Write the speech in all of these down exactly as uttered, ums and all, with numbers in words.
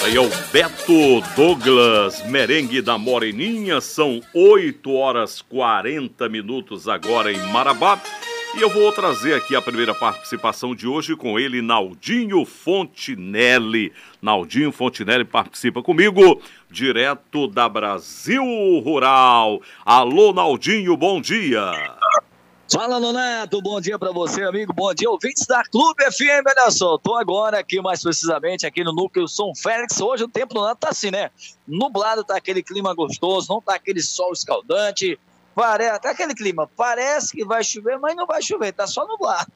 Aí é o Beto Douglas, merengue da Moreninha, são oito horas e quarenta minutos agora em Marabá. E eu vou trazer aqui a primeira participação de hoje com ele, Naldinho Fontinelli. Naldinho Fontinelli participa comigo, direto da Brasil Rural. Alô, Naldinho, bom dia. Fala, Nonato, bom dia pra você, amigo, bom dia, ouvintes da Clube F M, olha só, tô agora aqui, mais precisamente, aqui no Núcleo São Félix. Hoje o tempo, Nonato, tá assim, né, nublado, tá aquele clima gostoso, não tá aquele sol escaldante, parece, tá aquele clima, parece que vai chover, mas não vai chover, tá só nublado,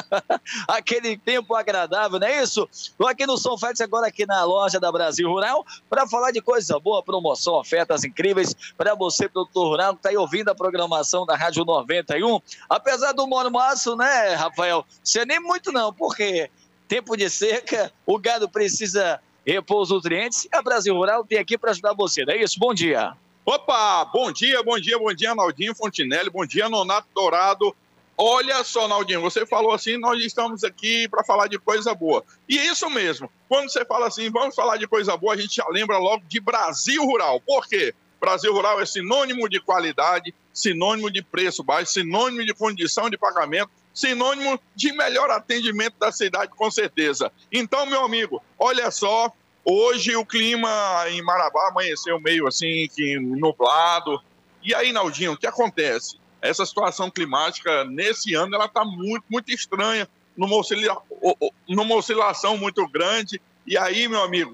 aquele tempo agradável, não é isso? Tô aqui no São Félix agora, aqui na loja da Brasil Rural, para falar de coisa boa, promoção, ofertas incríveis, para você, produtor rural, que tá aí ouvindo a programação da Rádio noventa e um, apesar do mormaço, né, Rafael, você nem muito não, porque tempo de seca, o gado precisa repor os nutrientes, e a Brasil Rural tem aqui para ajudar você, não é isso? Bom dia. Opa, bom dia, bom dia, bom dia, Naldinho Fontinelli, bom dia, Nonato Dourado. Olha só, Naldinho, você falou assim, nós estamos aqui para falar de coisa boa. E é isso mesmo, quando você fala assim, vamos falar de coisa boa, a gente já lembra logo de Brasil Rural. Por quê? Brasil Rural é sinônimo de qualidade, sinônimo de preço baixo, sinônimo de condição de pagamento, sinônimo de melhor atendimento da cidade, com certeza. Então, meu amigo, olha só, hoje o clima em Marabá amanheceu meio assim, que nublado. E aí, Naldinho, o que acontece? Essa situação climática, nesse ano, ela está muito, muito estranha, numa, oscila... numa oscilação muito grande. E aí, meu amigo,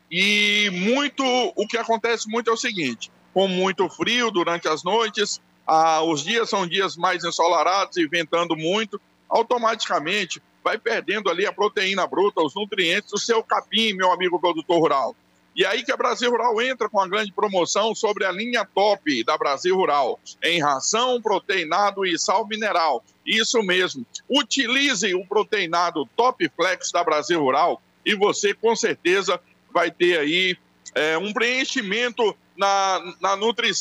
e muito, o que acontece muito é o seguinte, com muito frio durante as noites, ah, os dias são dias mais ensolarados e ventando muito, automaticamente vai perdendo ali a proteína bruta, os nutrientes do seu capim, meu amigo produtor rural. E aí que a Brasil Rural entra com a grande promoção sobre a linha top da Brasil Rural, em ração, proteinado e sal mineral. Isso mesmo, utilize o proteinado Top Flex da Brasil Rural e você com certeza vai ter aí é, um preenchimento na, na nutrição.